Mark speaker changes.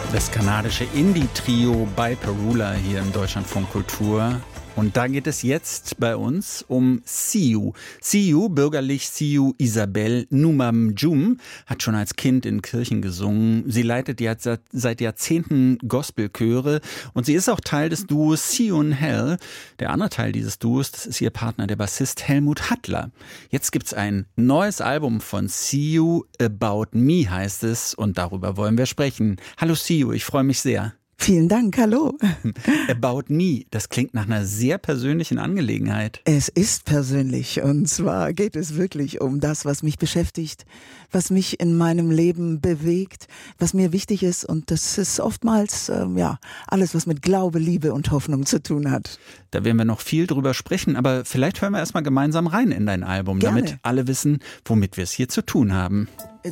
Speaker 1: Das kanadische Indie-Trio bei Perula hier im Deutschlandfunk Kultur. Und da geht es jetzt bei uns um Siu. Siu, bürgerlich Siu Isabel Numamjum, hat schon als Kind in Kirchen gesungen. Sie leitet jetzt seit Jahrzehnten Gospelchöre und sie ist auch Teil des Duos Siu and Hell. Der andere Teil dieses Duos, das ist ihr Partner, der Bassist Helmut Hattler. Jetzt gibt's ein neues Album von Siu, About Me heißt es, und darüber wollen wir sprechen. Hallo Siu, ich freue mich sehr.
Speaker 2: Vielen Dank, hallo.
Speaker 1: About Me, das klingt nach einer sehr persönlichen Angelegenheit.
Speaker 2: Es ist persönlich und zwar geht es wirklich um das, was mich beschäftigt, was mich in meinem Leben bewegt, was mir wichtig ist, und das ist oftmals alles, was mit Glaube, Liebe und Hoffnung zu tun hat.
Speaker 1: Da werden wir noch viel drüber sprechen, aber vielleicht hören wir erstmal gemeinsam rein in dein Album,
Speaker 2: Gerne.
Speaker 1: damit alle wissen, womit wir es hier zu tun haben.